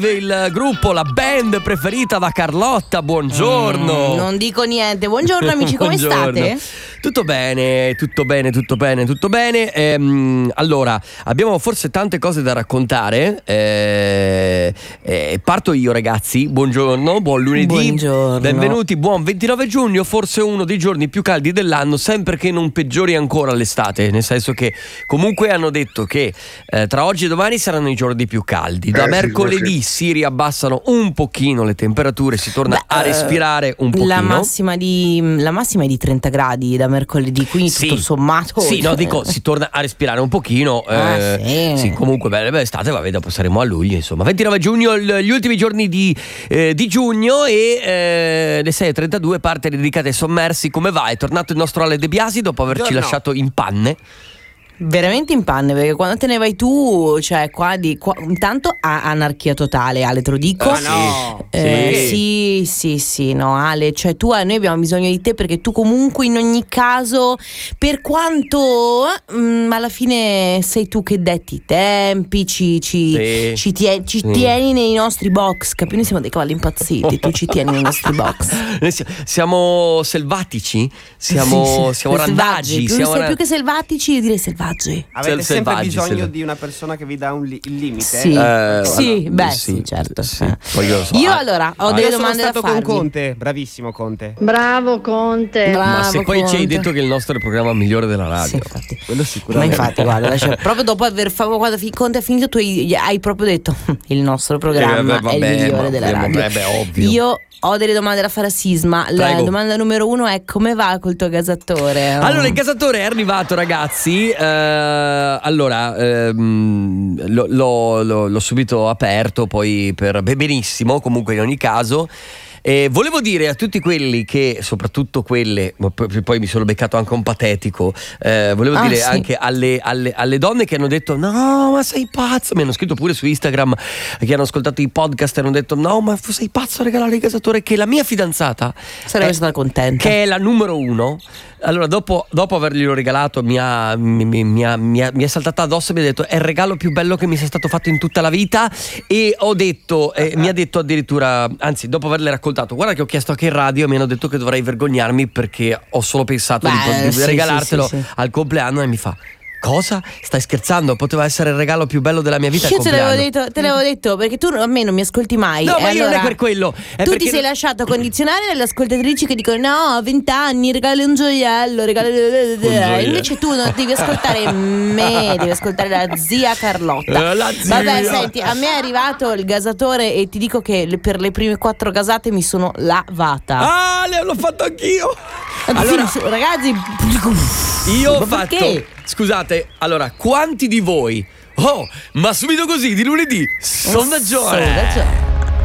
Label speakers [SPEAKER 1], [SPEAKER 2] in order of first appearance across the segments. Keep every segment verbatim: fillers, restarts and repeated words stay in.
[SPEAKER 1] Il gruppo, la band preferita da Carlotta, buongiorno.
[SPEAKER 2] Mm, non dico niente. Buongiorno amici, come
[SPEAKER 1] Buongiorno.
[SPEAKER 2] state?
[SPEAKER 1] Tutto bene, tutto bene, tutto bene, tutto bene. Ehm, allora, abbiamo forse tante cose da raccontare. Eh, eh, parto io, ragazzi. Buongiorno, buon lunedì.
[SPEAKER 2] Buongiorno.
[SPEAKER 1] Benvenuti, buon ventinove giugno, forse uno dei giorni più caldi dell'anno, sempre che non peggiori ancora l'estate. Nel senso che comunque hanno detto che eh, tra oggi e domani saranno i giorni più caldi. Da
[SPEAKER 3] Eh,
[SPEAKER 1] mercoledì
[SPEAKER 3] sì,
[SPEAKER 1] si riabbassano un pochino le temperature, si torna
[SPEAKER 2] Beh,
[SPEAKER 1] a respirare un pochino.
[SPEAKER 2] La massima, di, la massima è di trenta gradi da mercoledì, quindi
[SPEAKER 1] Sì.
[SPEAKER 2] tutto sommato.
[SPEAKER 1] Sì, no, dico, si torna a respirare un pochino.
[SPEAKER 2] Ah,
[SPEAKER 1] eh,
[SPEAKER 2] sì.
[SPEAKER 1] sì, comunque bene, beh, estate, vabbè, dopo saremo a luglio, insomma. ventinove giugno, l- gli ultimi giorni di, eh, di giugno e eh, le sei e trentadue parte dedicate ai sommersi. Come va? È tornato il nostro Ale De Biasi dopo averci
[SPEAKER 3] Buongiorno.
[SPEAKER 1] lasciato in panne.
[SPEAKER 2] Veramente in panne, perché quando te ne vai tu, cioè qua di qua, intanto a anarchia totale, Ale, te lo dico.
[SPEAKER 3] Ah, no.
[SPEAKER 2] Eh,
[SPEAKER 1] Sì.
[SPEAKER 2] sì, sì, sì, no, Ale, cioè tu, noi abbiamo bisogno di te perché tu comunque in ogni caso, per quanto mm, alla fine sei tu che detti i tempi, ci, ci,
[SPEAKER 1] Sì.
[SPEAKER 2] ci, tie- ci
[SPEAKER 1] Sì.
[SPEAKER 2] tieni nei nostri box, capi? Noi siamo dei cavalli impazziti, tu ci tieni nei nostri box.
[SPEAKER 1] Noi si- siamo selvatici, siamo,
[SPEAKER 2] Sì, sì.
[SPEAKER 1] siamo
[SPEAKER 2] Selvaggi.
[SPEAKER 1] randaggi.
[SPEAKER 2] Più,
[SPEAKER 1] siamo
[SPEAKER 2] sei
[SPEAKER 1] ra-
[SPEAKER 2] più che selvatici, io direi selvaggi.
[SPEAKER 3] Avete
[SPEAKER 1] Sel-
[SPEAKER 3] sempre
[SPEAKER 1] selvaggi,
[SPEAKER 3] bisogno
[SPEAKER 1] selvaggi.
[SPEAKER 3] di una persona che vi dà un li- il limite?
[SPEAKER 2] Sì.
[SPEAKER 1] Eh,
[SPEAKER 2] Sì,
[SPEAKER 1] guarda,
[SPEAKER 2] beh, sì, certo.
[SPEAKER 1] sì.
[SPEAKER 2] Eh.
[SPEAKER 1] Poi io lo so.
[SPEAKER 2] Io
[SPEAKER 1] Ah,
[SPEAKER 2] allora ho
[SPEAKER 1] ah,
[SPEAKER 2] delle
[SPEAKER 3] Io sono
[SPEAKER 2] domande da
[SPEAKER 3] stato con
[SPEAKER 2] farvi.
[SPEAKER 3] Conte, bravissimo Conte.
[SPEAKER 4] Bravo Conte.
[SPEAKER 2] Bravo,
[SPEAKER 1] Ma se poi ci hai
[SPEAKER 2] Conte.
[SPEAKER 1] detto che il nostro è il programma migliore della radio.
[SPEAKER 2] Sì, infatti.
[SPEAKER 3] Quello
[SPEAKER 2] Ma
[SPEAKER 3] sicuramente.
[SPEAKER 2] infatti, guarda, lascia- proprio dopo aver fatto quando fi- Conte ha finito, tu hai, hai proprio detto il nostro programma
[SPEAKER 1] Eh, vabbè,
[SPEAKER 2] è il migliore
[SPEAKER 1] ma-
[SPEAKER 2] della
[SPEAKER 1] eh,
[SPEAKER 2] radio.
[SPEAKER 1] vabbè, beh, ovvio.
[SPEAKER 2] Io ho delle domande da fare a Sisma. La
[SPEAKER 1] Prego.
[SPEAKER 2] domanda numero uno è: come va col tuo gasattore?
[SPEAKER 1] Allora, il gasatore è arrivato, ragazzi. Eh, allora, ehm, lo- lo- lo- l'ho subito aperto, poi per beh, benissimo, comunque in ogni caso. E volevo dire a tutti quelli che, soprattutto quelle, ma poi, poi mi sono beccato anche un patetico, eh, volevo
[SPEAKER 2] Ah,
[SPEAKER 1] dire
[SPEAKER 2] sì.
[SPEAKER 1] anche alle, alle- alle donne che hanno detto no, ma sei pazzo, mi hanno scritto pure su Instagram, che hanno ascoltato i podcast e hanno detto no, ma sei pazzo a regalare il gasatore, che la mia fidanzata
[SPEAKER 2] Sarebbe
[SPEAKER 1] è-
[SPEAKER 2] stata contenta.
[SPEAKER 1] che è la numero uno. Allora, dopo, dopo averglielo regalato, mi ha, mi, mi- mi ha, mi ha- mi è saltata addosso e mi ha detto: è il regalo più bello che mi sia stato fatto in tutta la vita. E ho detto, eh, mi ha detto addirittura, anzi, dopo averle raccontato, guarda che ho chiesto anche in radio, mi hanno detto che dovrei vergognarmi perché ho solo pensato di,
[SPEAKER 2] Beh,
[SPEAKER 1] di
[SPEAKER 2] sì,
[SPEAKER 1] regalartelo
[SPEAKER 2] sì, sì, sì.
[SPEAKER 1] al compleanno. E mi fa: cosa? Stai scherzando? Poteva essere il regalo più bello della mia vita. il
[SPEAKER 2] Io te l'avevo,
[SPEAKER 1] compleanno."
[SPEAKER 2] detto, te l'avevo detto perché tu a me non mi ascolti mai.
[SPEAKER 1] No,
[SPEAKER 2] E
[SPEAKER 1] ma io non
[SPEAKER 2] allora
[SPEAKER 1] è per quello. È
[SPEAKER 2] tu
[SPEAKER 1] perché
[SPEAKER 2] ti sei lasciato condizionare dalle ascoltatrici che dicono: no, a vent'anni regali un gioiello, regali...
[SPEAKER 1] gioiello.
[SPEAKER 2] Invece tu non devi ascoltare me, devi ascoltare la zia Carlotta.
[SPEAKER 1] Eh, la zia.
[SPEAKER 2] Vabbè, senti, a me è arrivato il gasatore e ti dico che le- per le prime quattro gasate mi sono lavata.
[SPEAKER 1] Ah, le- l'ho fatto anch'io.
[SPEAKER 2] Allora, ragazzi,
[SPEAKER 1] Io ho
[SPEAKER 2] ma
[SPEAKER 1] fatto.
[SPEAKER 2] perché?
[SPEAKER 1] Scusate, allora, quanti di voi? Oh, ma subito così, di lunedì, sondaggione.
[SPEAKER 2] Sondaggione.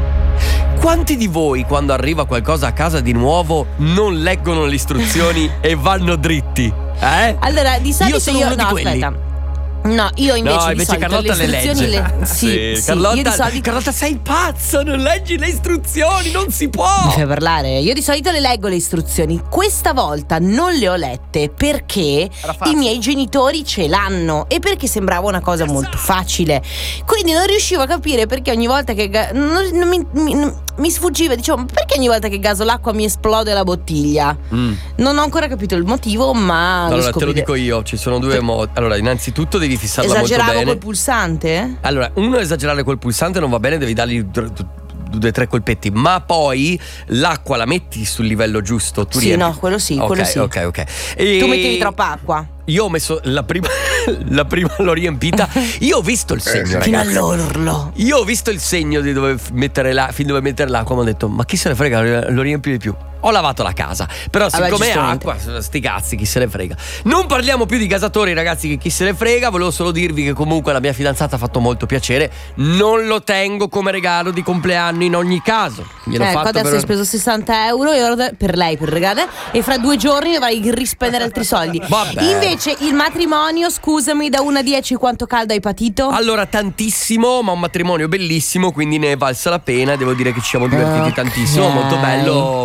[SPEAKER 1] Quanti di voi, quando arriva qualcosa a casa di nuovo, non leggono le istruzioni e vanno dritti? Eh?
[SPEAKER 2] Allora, di solito
[SPEAKER 1] Io sono
[SPEAKER 2] io
[SPEAKER 1] uno di
[SPEAKER 2] no,
[SPEAKER 1] quelli.
[SPEAKER 2] aspetta. No, io invece,
[SPEAKER 1] No,
[SPEAKER 2] di
[SPEAKER 1] invece
[SPEAKER 2] solito
[SPEAKER 1] Carlotta le
[SPEAKER 2] istruzioni
[SPEAKER 1] legge.
[SPEAKER 2] le- sì, sì,
[SPEAKER 1] Carlotta,
[SPEAKER 2] io di solito
[SPEAKER 1] Carlotta, sei pazzo, non leggi le istruzioni, non si può.
[SPEAKER 2] Mi fai parlare? Io di solito le leggo le istruzioni. Questa volta non le ho lette perché
[SPEAKER 3] Era facile.
[SPEAKER 2] i miei genitori ce l'hanno e perché sembrava una cosa molto facile. Quindi non riuscivo a capire perché ogni volta che ga- non, non mi, mi- non- mi sfuggiva, dicevo, ma perché ogni volta che gaso l'acqua mi esplode la bottiglia?
[SPEAKER 1] Mm.
[SPEAKER 2] Non ho ancora capito il motivo, ma
[SPEAKER 1] Allora, te lo
[SPEAKER 2] scoprirò.
[SPEAKER 1] dico io, ci sono due modi. Allora, innanzitutto devi fissarla molto
[SPEAKER 2] Esageravo
[SPEAKER 1] bene.
[SPEAKER 2] col pulsante?
[SPEAKER 1] Allora, uno, esagerare col pulsante non va bene, devi dargli due o tre colpetti, ma poi l'acqua la metti sul livello giusto. Tu
[SPEAKER 2] Sì,
[SPEAKER 1] riempi-
[SPEAKER 2] no, quello sì,
[SPEAKER 1] Ok,
[SPEAKER 2] quello sì.
[SPEAKER 1] ok, ok. E
[SPEAKER 2] Tu mettevi troppa acqua.
[SPEAKER 1] Io ho messo la prima, la prima l'ho riempita. Io ho visto il segno,
[SPEAKER 2] Fino
[SPEAKER 1] ragazzi.
[SPEAKER 2] all'orlo.
[SPEAKER 1] Io ho visto il segno di dove mettere la, fin dove mettere l'acqua. Mi ho detto, ma chi se ne frega, lo riempio di più. Ho lavato la casa, però
[SPEAKER 2] Vabbè,
[SPEAKER 1] siccome è
[SPEAKER 2] giustamente.
[SPEAKER 1] acqua, sti cazzi, chi se ne frega. Non parliamo più di gasatori, ragazzi, che chi se ne frega. Volevo solo dirvi che comunque la mia fidanzata ha fatto molto piacere. Non lo tengo come regalo di compleanno in ogni caso. Gliel'ho
[SPEAKER 2] Ecco,
[SPEAKER 1] fatto
[SPEAKER 2] adesso
[SPEAKER 1] per...
[SPEAKER 2] hai speso sessanta euro e ora per lei, per regalare, e fra due giorni dovrai rispendere altri soldi.
[SPEAKER 1] Vabbè.
[SPEAKER 2] Invece il matrimonio, scusami, da uno a dieci quanto caldo hai patito?
[SPEAKER 1] Allora, tantissimo, ma un matrimonio bellissimo, quindi ne è valsa la pena. Devo dire che ci siamo divertiti
[SPEAKER 2] Ok.
[SPEAKER 1] tantissimo, molto bello, molto molto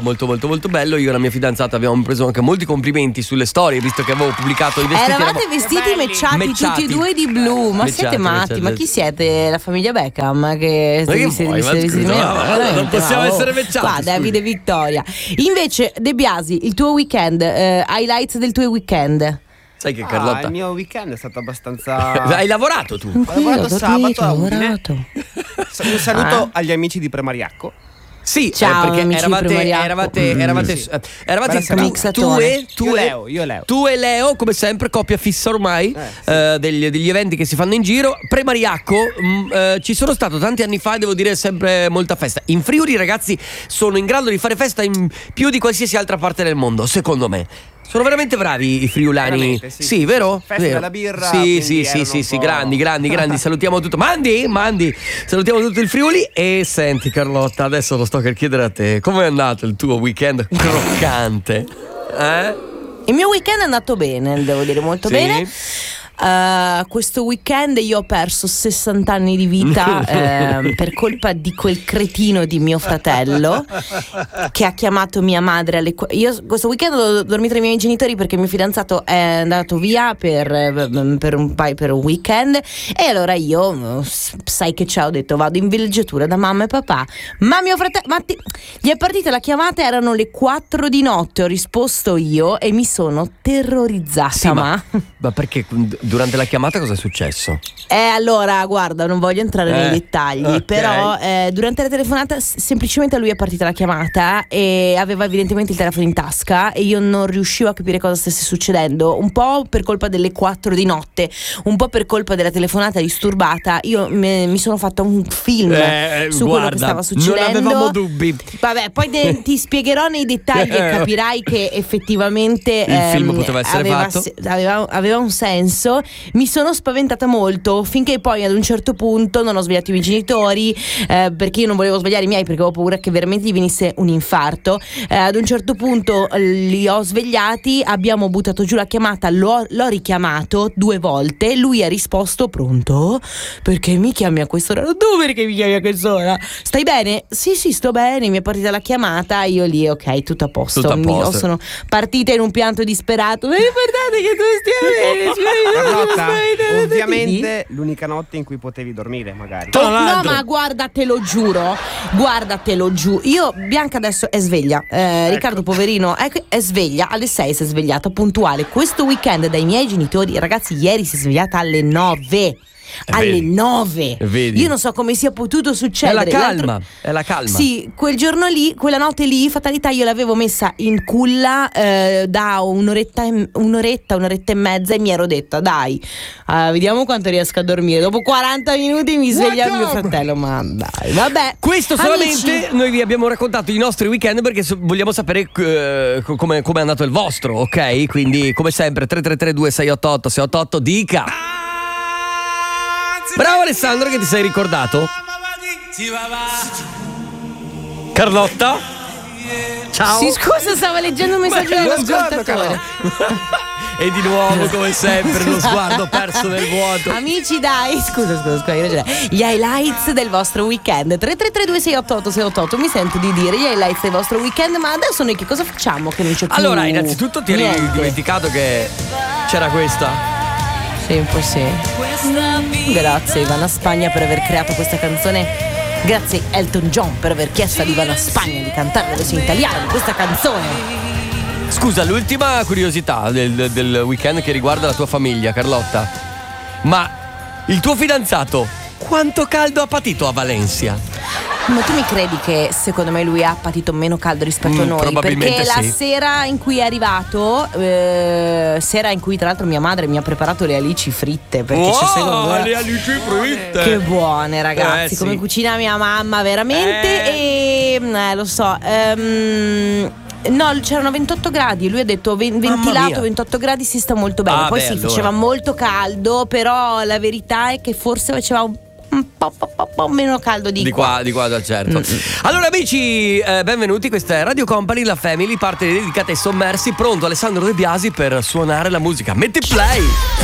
[SPEAKER 1] molto bello. Io e la mia fidanzata abbiamo preso anche molti complimenti sulle storie, visto che avevo pubblicato i vestiti.
[SPEAKER 2] Eravate vestiti mecciati,
[SPEAKER 1] Mecciati.
[SPEAKER 2] tutti e due di blu. Ma
[SPEAKER 1] Mecciati,
[SPEAKER 2] siete matti?
[SPEAKER 1] mecciati.
[SPEAKER 2] Ma chi siete? La famiglia Beckham? Che
[SPEAKER 1] Ma che
[SPEAKER 2] siete-
[SPEAKER 1] vuoi?
[SPEAKER 2] siete
[SPEAKER 1] Ma
[SPEAKER 2] vestiti-
[SPEAKER 1] scusa, ma- ma-
[SPEAKER 2] veramente,
[SPEAKER 1] non possiamo
[SPEAKER 2] ma- oh.
[SPEAKER 1] essere mecciati,
[SPEAKER 2] Qua,
[SPEAKER 1] scusi.
[SPEAKER 2] Davide e Vittoria. Invece, De Biasi, il tuo weekend, eh, highlights del tuo weekend.
[SPEAKER 1] Sai che
[SPEAKER 3] Ah,
[SPEAKER 1] Carlotta
[SPEAKER 3] il mio weekend è stato abbastanza.
[SPEAKER 1] hai lavorato tu?
[SPEAKER 3] Ho lavorato
[SPEAKER 2] Ho
[SPEAKER 3] sabato
[SPEAKER 2] dormito,
[SPEAKER 3] a
[SPEAKER 2] ho
[SPEAKER 3] Udine.
[SPEAKER 2] lavorato.
[SPEAKER 3] Un saluto
[SPEAKER 2] Ah.
[SPEAKER 3] agli amici di Premariacco.
[SPEAKER 1] Sì,
[SPEAKER 2] Ciao,
[SPEAKER 1] eh, perché
[SPEAKER 2] amici
[SPEAKER 1] eravate
[SPEAKER 2] di Premariacco.
[SPEAKER 1] eravate
[SPEAKER 3] Mm,
[SPEAKER 1] eravate,
[SPEAKER 3] sì.
[SPEAKER 1] eh, eravate
[SPEAKER 3] Bella
[SPEAKER 1] tu,
[SPEAKER 3] serata.
[SPEAKER 1] tu
[SPEAKER 2] Mixatone.
[SPEAKER 1] e tu
[SPEAKER 3] Io
[SPEAKER 1] e
[SPEAKER 3] Leo, io e Leo.
[SPEAKER 1] tu e Leo, come sempre, coppia fissa ormai,
[SPEAKER 3] Eh, sì.
[SPEAKER 1] eh, degli, degli eventi che si fanno in giro. Premariacco, mh, eh, ci sono stato tanti anni fa e devo dire sempre molta festa. In Friuli, ragazzi, sono in grado di fare festa in più di qualsiasi altra parte del mondo, secondo me. Sono veramente bravi i friulani.
[SPEAKER 3] Veramente, sì,
[SPEAKER 1] sì,
[SPEAKER 3] sì.
[SPEAKER 1] vero?
[SPEAKER 3] Festa
[SPEAKER 1] Vero.
[SPEAKER 3] della birra,
[SPEAKER 1] Sì,
[SPEAKER 3] quindi
[SPEAKER 1] sì, sì,
[SPEAKER 3] erano
[SPEAKER 1] sì,
[SPEAKER 3] un
[SPEAKER 1] sì,
[SPEAKER 3] po'-
[SPEAKER 1] grandi, grandi, grandi. Salutiamo tutto. Mandi, mandi. Salutiamo tutto il Friuli. E senti, Carlotta, adesso lo sto per chiedere a te. Com'è andato il tuo weekend croccante? Eh?
[SPEAKER 2] Il mio weekend è andato bene, devo dire molto
[SPEAKER 1] Sì?
[SPEAKER 2] bene. Uh, questo weekend io ho perso sessanta anni di vita ehm, per colpa di quel cretino di mio fratello che ha chiamato mia madre alle qu- io questo weekend ho dormito dai miei genitori perché il mio fidanzato è andato via per, per un paio per un weekend e allora io sai che c'ho, ho detto vado in villeggiatura da mamma e papà, ma mio fratello ma ti- gli è partita la chiamata, erano le quattro di notte, ho risposto io e mi sono terrorizzata.
[SPEAKER 1] Sì, ma,
[SPEAKER 2] ma...
[SPEAKER 1] ma perché durante la chiamata cosa è successo?
[SPEAKER 2] Eh, allora, guarda, non voglio entrare nei
[SPEAKER 1] Eh,
[SPEAKER 2] dettagli,
[SPEAKER 1] ok.
[SPEAKER 2] però eh, durante la telefonata s- semplicemente a lui è partita la chiamata e aveva evidentemente il telefono in tasca e io non riuscivo a capire cosa stesse succedendo, un po' per colpa delle quattro di notte, un po' per colpa della telefonata disturbata. Io me- mi sono fatta un film
[SPEAKER 1] Eh,
[SPEAKER 2] su quello che
[SPEAKER 1] guarda,
[SPEAKER 2] stava succedendo.
[SPEAKER 1] non avevamo dubbi.
[SPEAKER 2] Vabbè, poi te- ti spiegherò nei dettagli e capirai che effettivamente
[SPEAKER 1] Il film
[SPEAKER 2] ehm,
[SPEAKER 1] poteva essere
[SPEAKER 2] aveva,
[SPEAKER 1] fatto.
[SPEAKER 2] se- aveva, aveva un senso. Mi sono spaventata molto finché poi ad un certo punto non ho svegliato i miei genitori eh, perché io non volevo svegliare i miei perché avevo paura che veramente gli venisse un infarto. Eh, ad un certo punto eh, li ho svegliati, abbiamo buttato giù la chiamata, l'ho, l'ho richiamato due volte, lui ha risposto pronto? Perché mi chiami a quest'ora? Tu perché mi chiami a quest'ora? Stai bene? Sì sì sto bene, mi è partita la chiamata, io lì ok tutto a posto,
[SPEAKER 1] Tutto a
[SPEAKER 2] Mi-
[SPEAKER 1] posto.
[SPEAKER 2] sono partita in un pianto disperato, ma guardate che tu stia bene,
[SPEAKER 3] Carlotta,
[SPEAKER 2] Sì.
[SPEAKER 3] ovviamente l'unica notte in cui potevi dormire, magari.
[SPEAKER 1] Tra
[SPEAKER 2] Oh, no,
[SPEAKER 1] l'altro.
[SPEAKER 2] ma guarda, te lo giuro, guarda, te lo giuro. Io, Bianca adesso è sveglia. Eh, Riccardo, poverino, è, è sveglia. Alle sei si è svegliata, puntuale. Questo weekend dai miei genitori, ragazzi, ieri si è svegliata alle nove. Alle
[SPEAKER 1] vedi.
[SPEAKER 2] nove.
[SPEAKER 1] Vedi.
[SPEAKER 2] Io non so come sia potuto
[SPEAKER 1] È
[SPEAKER 2] succedere.
[SPEAKER 1] la
[SPEAKER 2] L'altro-
[SPEAKER 1] calma, è la calma.
[SPEAKER 2] Sì, quel giorno lì, quella notte lì, fatalità, io l'avevo messa in culla eh, da un'oretta, e- un'oretta, un'oretta e mezza e mi ero detta, dai, eh, vediamo quanto riesco a dormire. Dopo quaranta minuti mi sveglia il mio fratello, ma dai, vabbè.
[SPEAKER 1] Questo solamente
[SPEAKER 2] Amici,
[SPEAKER 1] noi vi abbiamo raccontato i nostri weekend perché so- vogliamo sapere eh, co- come come è andato il vostro, ok? Quindi come sempre tre tre tre due sei otto otto sei otto otto dica. Bravo Alessandro che ti sei ricordato. Carlotta? Ciao.
[SPEAKER 2] Sì, scusa, stavo leggendo un messaggio
[SPEAKER 1] Ma-
[SPEAKER 2] dell'ascoltatore.
[SPEAKER 1] E di nuovo come sempre lo sguardo perso nel vuoto.
[SPEAKER 2] Amici, dai, scusa, scusa, scusa, hai ragione. Gli highlights del vostro weekend. tre tre tre due sei otto otto sei otto otto. Mi sento di dire gli highlights del vostro weekend, ma adesso noi che cosa facciamo che non c'è più?
[SPEAKER 1] Allora, innanzitutto ti eri
[SPEAKER 2] niente.
[SPEAKER 1] dimenticato che c'era questa.
[SPEAKER 2] Sì, un po' sì. Grazie Ivana Spagna per aver creato questa canzone. Grazie Elton John per aver chiesto ad Ivana Spagna di cantare la versione italiana di questa canzone.
[SPEAKER 1] Scusa, l'ultima curiosità del, del- del weekend che riguarda la tua famiglia, Carlotta. Ma il tuo fidanzato quanto caldo ha patito a Valencia?
[SPEAKER 2] Ma tu mi credi che secondo me lui ha patito meno caldo rispetto a
[SPEAKER 1] Mm,
[SPEAKER 2] noi?
[SPEAKER 1] probabilmente
[SPEAKER 2] Perché la
[SPEAKER 1] sì.
[SPEAKER 2] sera in cui è arrivato, eh, sera in cui tra l'altro mia madre mi ha preparato le alici fritte. Perché c'è secondo me.
[SPEAKER 1] le alici fritte.
[SPEAKER 2] Che buone ragazzi,
[SPEAKER 1] Eh,
[SPEAKER 2] come
[SPEAKER 1] sì.
[SPEAKER 2] cucina mia mamma veramente. E eh, lo so. ehm, No, c'erano ventotto gradi. Lui ha detto ven-
[SPEAKER 1] Mamma
[SPEAKER 2] ventilato,
[SPEAKER 1] mia.
[SPEAKER 2] ventotto gradi si sta molto bene.
[SPEAKER 1] Ah,
[SPEAKER 2] Poi
[SPEAKER 1] beh,
[SPEAKER 2] sì,
[SPEAKER 1] allora.
[SPEAKER 2] faceva molto caldo, però la verità è che forse faceva un, un po', po', po', po' meno caldo di,
[SPEAKER 1] Di qua, di qua, da certo. Allora, amici, eh, benvenuti. Questa è Radio Company, la Family, parte dedicata ai sommersi. Pronto Alessandro De Biasi per suonare la musica. Metti play.